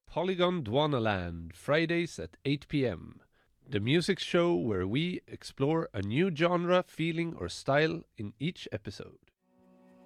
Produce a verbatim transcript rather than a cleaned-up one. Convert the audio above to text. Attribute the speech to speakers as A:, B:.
A: Polygon Dwanaland, Fridays at eight p.m. The music show where we explore a new genre, feeling, or style in each episode.